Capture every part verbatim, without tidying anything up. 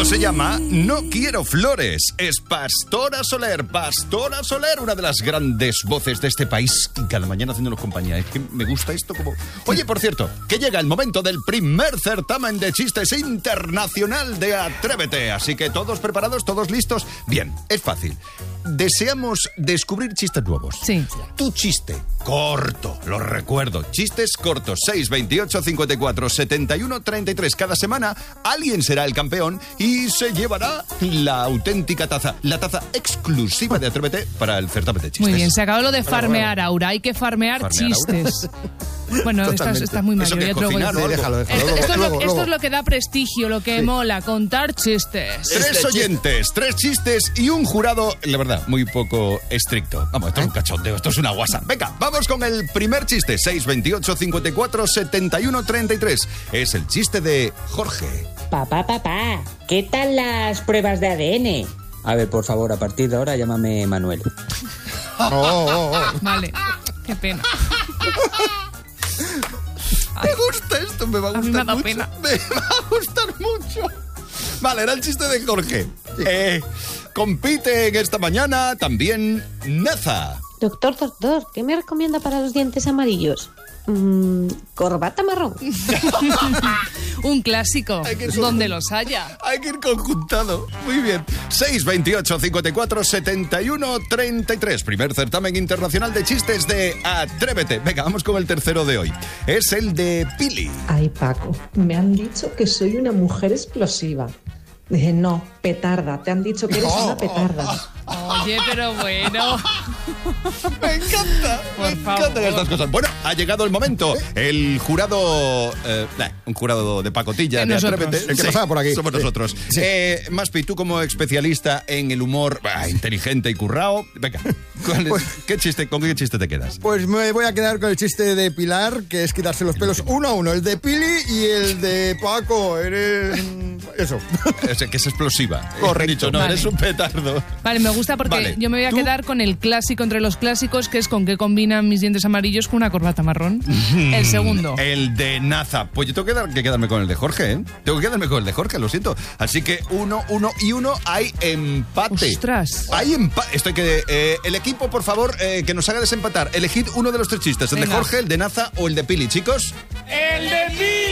Esto se llama No quiero flores. Es Pastora Soler. Pastora Soler, una de las grandes voces de este país. Cada mañana haciéndonos compañía. Es que me gusta esto como... Oye, por cierto, que llega el momento del primer certamen de chistes internacional de Atrévete. Así que todos preparados, todos listos. Bien, es fácil. Deseamos descubrir chistes nuevos. Sí. Tu chiste corto, lo recuerdo. Chistes cortos. seis veintiocho cincuenta y cuatro setenta y uno treinta y tres. Cada semana alguien será el campeón y se llevará la auténtica taza, la taza exclusiva de Atrévete para el certamen de chistes. Muy bien, se acabó lo de farmear, bueno. Aura. Hay que farmear, ¿Farmear, chistes. Bueno, estás, estás muy mayor. ¿Eso Ya que te lo voy a cocinar o decir. algo? Déjalo, déjalo. Esto, Luego, esto es lo, luego, esto luego. es lo que da prestigio, lo que Sí. mola, contar chistes. Tres Este oyentes, tres chistes y un jurado, la verdad, muy poco estricto. Vamos, esto es un cachondeo, esto es una WhatsApp. Venga, vamos con el primer chiste. seis veintiocho cincuenta y cuatro setenta y uno treinta y tres. Es el chiste de Jorge. Papá, papá, ¿qué tal las pruebas de A D N? A ver, por favor, a partir de ahora llámame Manuel. Oh, oh, oh. Vale, qué pena. Me gusta esto, me va a A gustar mí me ha dado mucho. pena. Me va a gustar mucho. Vale, era el chiste de Jorge. Eh, compite en esta mañana también Naza. Doctor, doctor, ¿qué me recomienda para los dientes amarillos? Mm, corbata marrón. Un clásico, Hay que ir donde con- los haya. Hay que ir conjuntado. Muy bien. seis veintiocho cincuenta y cuatro setenta y uno treinta y tres. Primer certamen internacional de chistes de Atrévete. Venga, vamos con el tercero de hoy. Es el de Pili. Ay, Paco, me han dicho que soy una mujer explosiva. Dije, no, petarda, te han dicho que eres una petarda. Oye, pero bueno. Me encanta, Por me favor. encantan estas cosas. Bueno, ha llegado el momento. El jurado, eh, nah, un jurado de pacotilla, De de nosotros. Atrévete. El que pasaba por aquí. Somos Sí. nosotros. Sí. Eh, Maspi, tú como especialista en el humor bah, inteligente y currao, venga, ¿cuál es- Pues- ¿qué chiste, ¿con qué chiste te quedas? Pues me voy a quedar con el chiste de Pilar, que es quitarse los pelos uno a uno. El de Pili y el de Paco. Eres... Eso. O sea, que es explosiva. Correcto. He dicho, no, Vale. eres un petardo. Vale, me gusta porque Vale, yo me voy a ¿tú? quedar con el clásico entre los clásicos, que es con qué combinan mis dientes amarillos con una corbata marrón. El segundo. El de Naza. Pues yo tengo que, dar- que quedarme con el de Jorge, ¿eh? Tengo que quedarme con el de Jorge, lo siento. Así que uno, uno y uno hay empate. Ostras. Hay empate. Esto hay que... eh, el equipo, por favor, eh, que nos haga desempatar. Elegid uno de los tres chistes. El Venga. de Jorge, el de Naza o el de Pili, chicos. ¡El de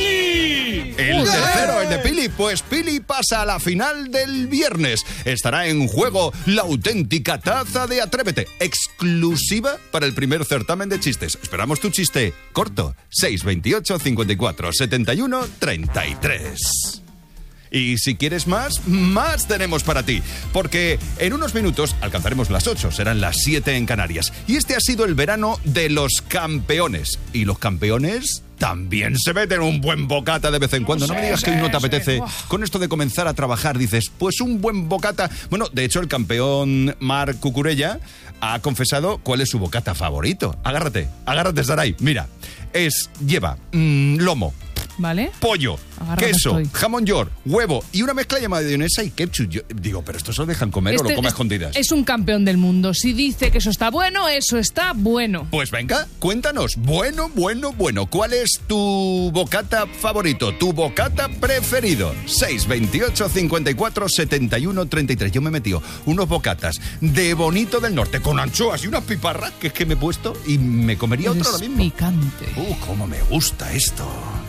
Pili! El tercero, el de Pili. Pues Pili pasa a la final del viernes. Estará en juego la auténtica taza de Atrévete, exclusiva para el primer certamen de chistes. Esperamos tu chiste corto. seis veintiocho cincuenta y cuatro setenta y uno treinta y tres. Y si quieres más, más tenemos para ti. Porque en unos minutos alcanzaremos las ocho, serán las siete en Canarias. Y este ha sido el verano de los campeones. Y los campeones también se meten un buen bocata de vez en cuando. No me digas que hoy no te apetece. Con esto de comenzar a trabajar, dices, pues un buen bocata. Bueno, de hecho, el campeón Marc Cucurella ha confesado cuál es su bocata favorito. Agárrate, agárrate, Saray. Mira, es, lleva mm, lomo, ¿Vale? pollo, Agárrame queso, estoy. jamón york, huevo y una mezcla llamada mayonesa y ketchup. Yo digo, ¿pero esto se lo dejan comer o Este lo come a es- escondidas? Es un campeón del mundo. Si dice que eso está bueno, eso está bueno. Pues venga, cuéntanos. Bueno, bueno, bueno. ¿Cuál es tu bocata favorito? ¿Tu bocata preferido? seis veintiocho cincuenta y cuatro setenta y uno treinta y tres. Yo me he metido unos bocatas de Bonito del Norte con anchoas y unas piparras que es que me he puesto y me comería otro Es ahora mismo. picante. Uh, cómo me gusta esto.